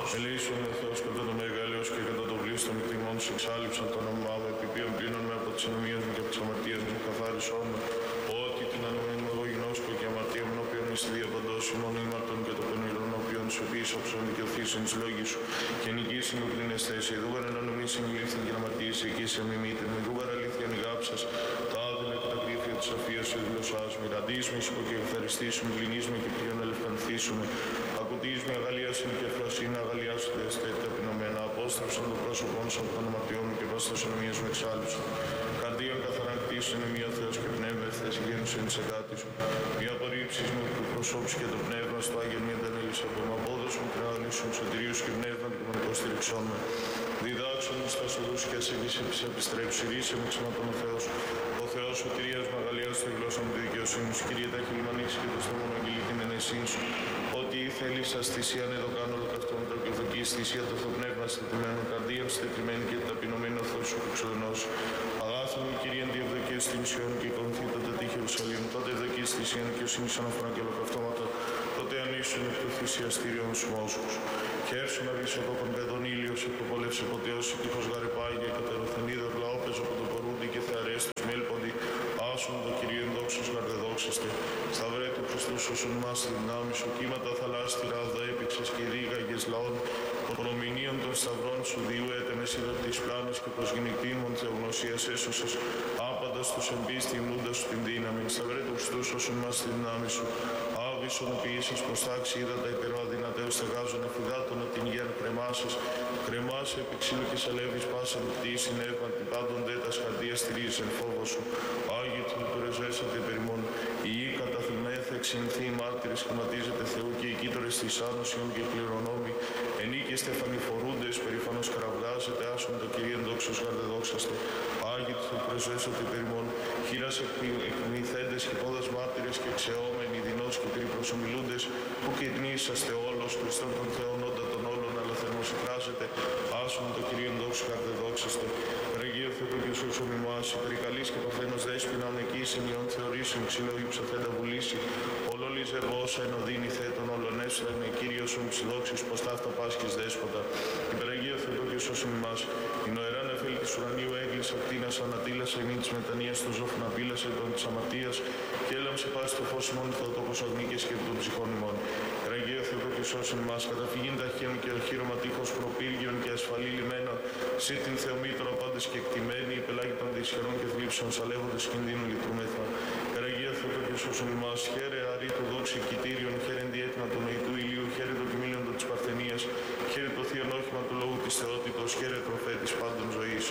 Ελεήσον ο Θεός κατά το μεγαλείος και κατά το πλήστο μυκτημών σου εξάλληψαν το όνομά μου, επιπίον πλήνων με από τις ενομίες μου και από τις αμαρτίες μου, καθάρισόν με, ότι την ανωμένη μου εγώ γινώσκω και αμαρτία μου, όποιον εις τη διαπαντός ημών ήμαρτον και το πενηρών, όποιον σου επίσης όψον δικαιωθήσεν της λόγης σου, και νικήσιν μου την αισθέση, δούγαρ εν ονομήσιν γλύφθην και να αμαρτήσει εκεί σε μιμήτην, με δούγαρ αλήθεια νηγάψας, τα άδειλα και τα κρύφια της αφίας σε γλωσσάς μου, ραντίσμη σου και ευχαριστήσου μου, κλινίσμη και πλέον ελευκανθήσου Ακουτίσμη αγαλίασιν και φροσίνα αγαλιάσου δεστέ ταπεινωμένα, απόστρεψαν το πρόσωπόν σου από τον αμαρτιών μου και πας τα συνομίες μου εξάλληψαν. Καρδίαν καθαρακτήσου είναι μία Θεός και πνεύμα ευθές γέννησεν σε κάτι σου. Μη απορρίψεις μου του προσώπους και το πνεύμα στο Άγιον μη αντανέλησε από μου. Απόδος μου κρεάλισουν σωτηρίους και πνεύμα και τον υποστηριξόν με. Διδάξον εις τα σοδούς και σε βύσεψη επιστρέψει, ρίσε με ξανά τον Θεός. Ο Θεός σωτηρίας με αγαλιάς στη γλώσσα μου τη δικαιοσύνη σου. Κύριε, τα χείλη μου ανοίξει και το στόμα μου αγγελεί την ενεσύν σου. Ότι θέλει σας θυσία να εδώ κάνω ολοκαυτόν τροκιωθοκής θυσία το Θεοπνεύμα στετημένο, καρδία στετημένη και ταπεινωμένη ο Θεός σου εξοδενός. Αγάθο μου Κύριε τη ευδοκία στην Ισιόν και κονθήτα τα τείχη Ιερουσαλήμ, τότε ευδοκία στη Ισιόν και όσοι αναφορά και ολοκαυτώματα, τότε ανήσουν εκ το θυσιαστήριον σου μόσχους. Χέρσου να βήσω το κονπεδόν ήλιος, εκποπολεύσε ποτέ όσοι τείχος γαρεπάγια, κατερωθενίδωρ λαόπεζο από το πορούντι και θεαρές τους μέλποντι, άσουν το Κυρίον δόξος γαρδεδόξαστε. Σταυρέ του Χριστού σώσον μας τη δυνάμει σου, κύματα θαλάσστη ράδα έπαιξες και ρίγαγες λαών, προμηνίων των σταυρών σου δίου έτεμες είδωρ της πλάνης και προσγυνικτήμων θεογνωσίας έσωσες, άπαντας τους εμπίστη μνούντας σου την δύναμη. Σταυρέ του Χριστού σώσον μας τη δυνάμει σου, άβυσον ποιήσεις πως τάξη είδατα υπεροαδυνατέως στεγάζουν εφηδάτων την υγιάν κρεμάσες, κρεμάσαι επί ξύλου και σαλεύεις πάσαν πτήση νεύμα την πάντων δέτας καρδίας στηρίζεις εν φόβο σου. Άγιοι του πρεσβέσατε περιμόν, η γη καταθυμέθε εξυνθεί μάρτυρες σχηματίζεται Θεού και οι κύττορες της άνοσιον και κληρονόμοι, ενίκοι στεφανιφορούντες περήφανος κραυγάζεται, άσον το Κυρίον δόξος γαρδεδόξαστε. Άγιοι του πρεσβέσατε περιμόν, χείρας εκμυθέντες και πόδας μάρτυρες και ξεόμενοι δεινός και περιπροσομιλούντες, που κυρνήσαστε όλος Χριστόν των Θεών όντα των όλων, αλλά θερμοσυκράζεται, άσον το Κυρίον δόξος γαρδεδόξαστε. Ρεγείο Θεό και σώσον ημάς, υπερικαλής και παθένος δέσποινα ονεκής ενιών θεωρήσεων ξυλόγη ψαθέντα βουλήσει, ολόλη ζευόσα εν οδύνη θέτων όλων έσρανε, Κύριος ον ψηλόξης πως ταύτα πάσχης δέσποτα. Υπεραγείο Θεό και σώσον ημάς, η νοερά νεφέλη της ουρανίου έγκλεισα κτίνας ανατήλασε ημί της μετανοίας των ζώφων απείλασε των της αματίας και έλαμψε πάση το φως ημών θεοτόκος αγνίκες και των ψυχών ημών. Υπεραγείο Θεό και σώσον ημάς, καταφυγήν ταχεία μου και οχύρωμα τείχος προπύργιον και ασφαλή λιμένα, σύ την Θεομήτρο πάντες και εκτιμένη, οι πελάγοι των δυσχερών και θλίψεων σαλεύοντες κινδύνου λυτρούμεθα. Υπεραγείο Θεό και σώσον ημάς, χαίρε αρή του δόξη κοιτήριον, χαίρε διέτημα του νοητού ηλίου, χαίρε το κοιμήλιον της Παρθενίας, χαίρε το θείον όχημα του λόγου της θεότητος, χαίρε τροφέτης πάντων ζωής.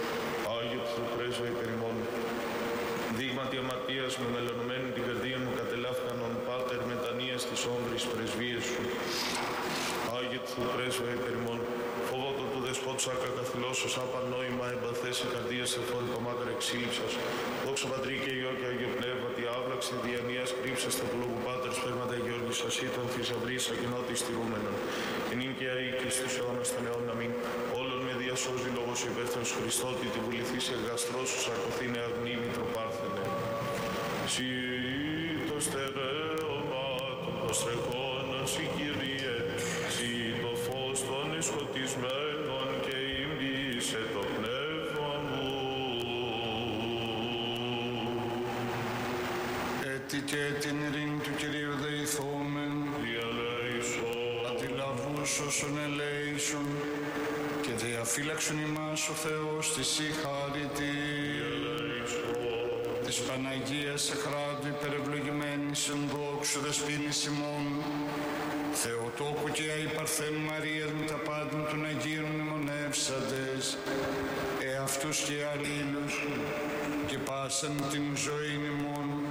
Άγιο του πρέσβε υπερημών. Δείγματι αμαρτίας με μελωνμένη την καρδία μου κατελάφκανον πάτερ μετανοίας της όμβρης πρεσβείες σου. Άγιο του πρέσβε υπερημών. Φόβοτο του δεσπότου σάκα καθυλώσος άπα νόημα εμπαθές η καρδία σε φόρη κομμάτρ εξήλυψας. Δόξα Πατρί και Υιό και Άγιο Πνεύμα, τη άβλαξη διανοίας κρύψαστα του λόγου Πάτερ σπέρματα Γεώργης ασύτων θησαυρής αγενότη στηρούμενων. Ενήν και αή και στους αιώνας των αιών να μην όλων με διασώζει λόγος υπέρθενος Χριστότη τη βουληθής εργαστρός σου σαρκωθήνε αγνή μητροπάρθενε. Συ το στερέωμα των προστρεχών συ Κύριε, συ το φως των εσκοτισμένων και ύμπησε το πνεύμα μου. Έτι και την ειρήνη του Κυρίου δεηθόμεν, Διαλέησον, αντιλαβούς όσων ελέησον, και διαφύλαξον ημάς ο Θεός της η χάρητη. Της Παναγίας εχράντου υπερευλογημένης εν δόξου δεσποίνης ημών, Θεοτόκου και αϊπαρθένου Μαρίας με τα πάντων των Αγίων μνημονεύσαντες, εαυτούς και αλλήλους, και πάσαν την ζωή ημών,